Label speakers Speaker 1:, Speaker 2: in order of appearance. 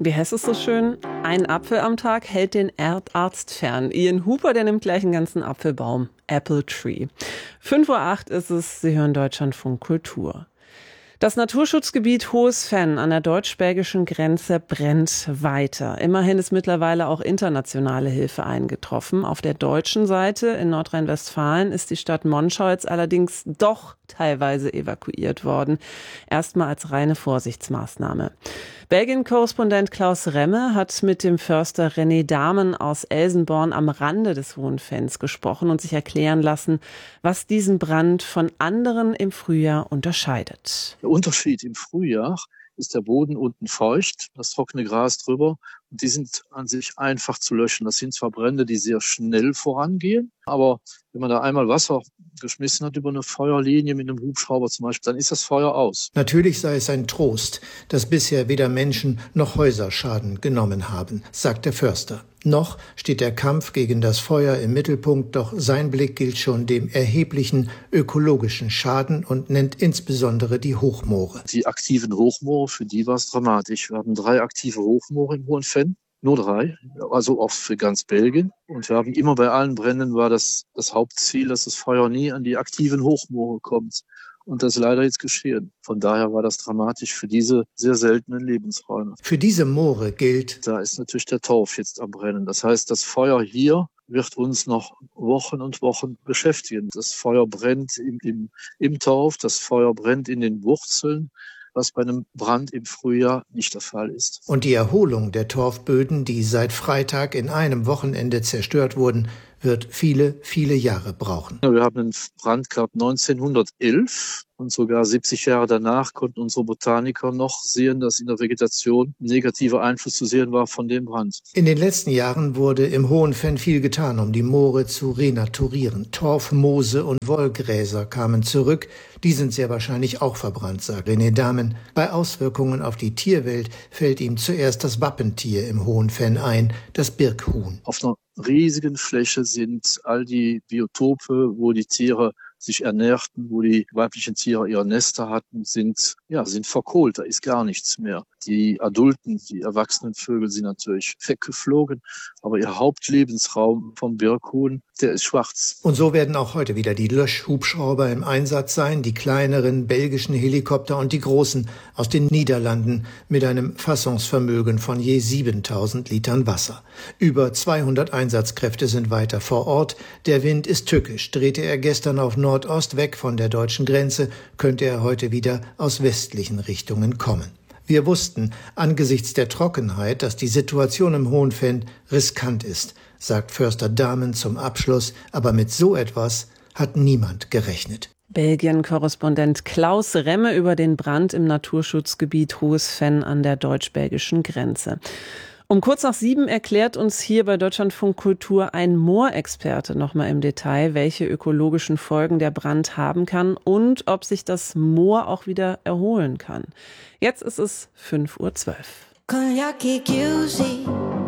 Speaker 1: Wie heißt es so schön? Ein Apfel am Tag hält den Erdarzt fern. Ian Hooper, der nimmt gleich einen ganzen Apfelbaum. Apple Tree. 5:08 Uhr ist es. Sie hören Deutschlandfunk Kultur. Das Naturschutzgebiet Hohes Venn an der deutsch-belgischen Grenze brennt weiter. Immerhin ist mittlerweile auch internationale Hilfe eingetroffen. Auf der deutschen Seite in Nordrhein-Westfalen ist die Stadt Monschau allerdings doch teilweise evakuiert worden. Erstmal als reine Vorsichtsmaßnahme. Belgien-Korrespondent Klaus Remme hat mit dem Förster René Damen aus Elsenborn am Rande des Hohen Venns gesprochen und sich erklären lassen, was diesen Brand von anderen im Frühjahr unterscheidet.
Speaker 2: Der Unterschied im Frühjahr ist der Boden unten feucht, das trockene Gras drüber und die sind an sich einfach zu löschen. Das sind zwar Brände, die sehr schnell vorangehen, aber wenn man da einmal Wasser geschmissen hat über eine Feuerlinie mit einem Hubschrauber zum Beispiel, dann ist das Feuer aus.
Speaker 3: Natürlich sei es ein Trost, dass bisher weder Menschen noch Häuser Schaden genommen haben, sagt der Förster. Noch steht der Kampf gegen das Feuer im Mittelpunkt, doch sein Blick gilt schon dem erheblichen ökologischen Schaden und nennt insbesondere die Hochmoore.
Speaker 2: Die aktiven Hochmoore, für die war es dramatisch. Wir haben 3 aktive Hochmoore im Hohen Venn. Nur 3, also auch für ganz Belgien. Und wir haben immer bei allen Bränden war das Hauptziel, dass das Feuer nie an die aktiven Hochmoore kommt. Und das ist leider jetzt geschehen. Von daher war das dramatisch für diese sehr seltenen Lebensräume.
Speaker 3: Für diese Moore gilt,
Speaker 2: da ist natürlich der Torf jetzt am Brennen. Das heißt, das Feuer hier wird uns noch Wochen und Wochen beschäftigen. Das Feuer brennt im Torf, das Feuer brennt in den Wurzeln, was bei einem Brand im Frühjahr nicht der Fall ist.
Speaker 3: Und die Erholung der Torfböden, die seit Freitag in einem Wochenende zerstört wurden, wird viele, viele Jahre brauchen.
Speaker 2: Wir haben einen Brand gehabt 1911 und sogar 70 Jahre danach konnten unsere Botaniker noch sehen, dass in der Vegetation ein negativer Einfluss zu sehen war von dem Brand.
Speaker 3: In den letzten Jahren wurde im Hohen Venn viel getan, um die Moore zu renaturieren. Torf, Moose und Wollgräser kamen zurück. Die sind sehr wahrscheinlich auch verbrannt, sagt René Damen. Bei Auswirkungen auf die Tierwelt fällt ihm zuerst das Wappentier im Hohen Venn ein, das Birkhuhn.
Speaker 2: Auf einer riesigen Fläche sind all die Biotope, wo die Tiere sich ernährten, wo die weiblichen Tiere ihre Nester hatten, sind verkohlt, da ist gar nichts mehr. Die adulten, die erwachsenen Vögel sind natürlich weggeflogen, aber ihr Hauptlebensraum vom Birkhuhn, der ist schwarz.
Speaker 3: Und so werden auch heute wieder die Löschhubschrauber im Einsatz sein, die kleineren belgischen Helikopter und die großen aus den Niederlanden mit einem Fassungsvermögen von je 7000 Litern Wasser. Über 200 Einsatzkräfte sind weiter vor Ort. Der Wind ist tückisch. Drehte er gestern auf Nordost weg von der deutschen Grenze, könnte er heute wieder aus westlichen Richtungen kommen. Wir wussten angesichts der Trockenheit, dass die Situation im Hohen Venn riskant ist, sagt Förster Damen zum Abschluss, aber mit so etwas hat niemand gerechnet.
Speaker 1: Belgien-Korrespondent Klaus Remme über den Brand im Naturschutzgebiet Hohes Venn an der deutsch-belgischen Grenze. Um kurz nach 7 erklärt uns hier bei Deutschlandfunk Kultur ein Moorexperte nochmal im Detail, welche ökologischen Folgen der Brand haben kann und ob sich das Moor auch wieder erholen kann. Jetzt ist es 5:12 Uhr.